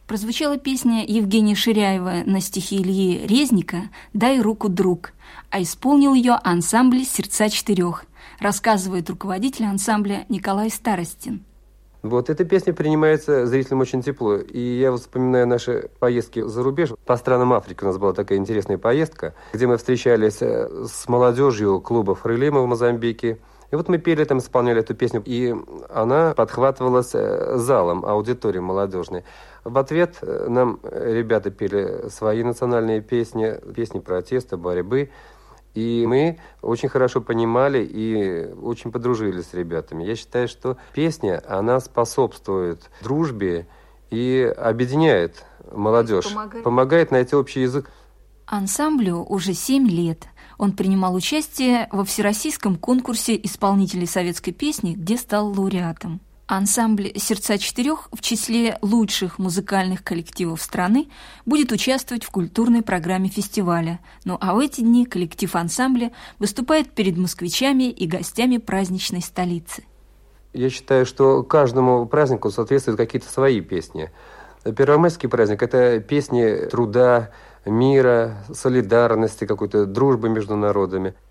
Прозвучала песня Евгения Ширяева на стихи Ильи Резника «Дай руку, друг», а исполнил ее ансамбль «Сердца четырех», рассказывает руководитель ансамбля Николай Старостин. Вот эта песня принимается зрителям очень тепло. И я вспоминаю наши поездки за рубеж. По странам Африки у нас была такая интересная поездка, где мы встречались с молодежью клуба Фрелима в Мозамбике. И вот мы пели там, исполняли эту песню, и она подхватывалась залом, аудиторией молодежной. В ответ нам ребята пели свои национальные песни, песни протеста, борьбы. И мы очень хорошо понимали и очень подружились с ребятами. Я считаю, что песня, она способствует дружбе и объединяет молодежь, помогает найти общий язык. Ансамблю уже 7 лет. Он принимал участие во всероссийском конкурсе исполнителей советской песни, где стал лауреатом. Ансамбль «Сердца четырех» в числе лучших музыкальных коллективов страны будет участвовать в культурной программе фестиваля. Ну а в эти дни коллектив ансамбля выступает перед москвичами и гостями праздничной столицы. Я считаю, что каждому празднику соответствуют какие-то свои песни. Первомайский праздник – это песни труда, мира, солидарности, какой-то дружбы между народами.